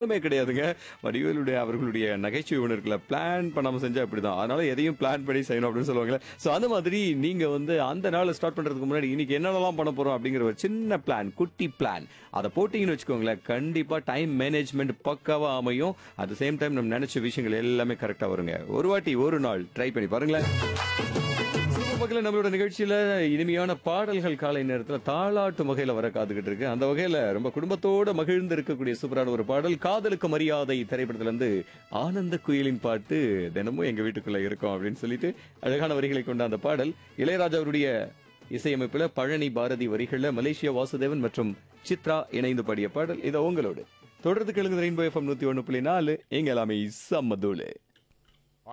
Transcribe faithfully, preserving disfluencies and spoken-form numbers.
சம்பந்தமே கிடையாதுங்க. வடிவேலுடைய அவர்களுடைய நகைச்சுவை உணர்வுகளை பிளான் பண்ணாம செஞ்சா இப்படிதான். அதனால எதையும் பிளான் பண்ணி செய்யணும் அப்படின்னு சொல்லுவாங்கல்ல. சோ அந்த மாதிரி நீங்க வந்து அந்த நாளை ஸ்டார்ட் பண்றதுக்கு முன்னாடி இன்னைக்கு என்னென்னலாம் பண்ண போறோம் அப்படிங்கிற ஒரு சின்ன பிளான், குட்டி பிளான் அதை போட்டீங்கன்னு வச்சுக்கோங்களேன், கண்டிப்பா டைம் மேனேஜ்மெண்ட் பக்காவா அமையும். அட் த சேம் டைம் நம்ம நினைச்ச விஷயங்கள் எல்லாமே கரெக்டா வருங்க. ஒரு வாட்டி ஒரு நாள் ட்ரை பண்ணி பாருங்களேன். மக்களே, நம்மளோட நிகழ்ச்சியில இனிமையான பாடல்கள் காலை நேரத்துல தாலாட்டு வகையில வர காத்துக்கிட்டு இருக்கு. அந்த வகையில ரொம்ப குடும்பத்தோட மகிழ்ந்து இருக்கக்கூடிய சூப்பரான ஒரு பாடல், காதலுக்கு மரியாதை திரைப்படத்துல இருந்து ஆனந்த குயிலின் பாட்டு தினமும் எங்க வீட்டுக்குள்ள இருக்கும் அப்படின்னு சொல்லிட்டு அழகான வரிகளை கொண்ட அந்த பாடல் இளையராஜா அவருடைய இசையமைப்புல பழனி பாரதி வரிகள்ல மலேசியா வாசுதேவன் மற்றும் சித்ரா இணைந்து பாடிய பாடல். இதை உங்களோடு தொடர்ந்து கேளுங்க. ரெயின்போ எஃப்எம் நூத்தி ஒன்னு புள்ளி நாலு எங்க எல்லாமே சம்மதூளு.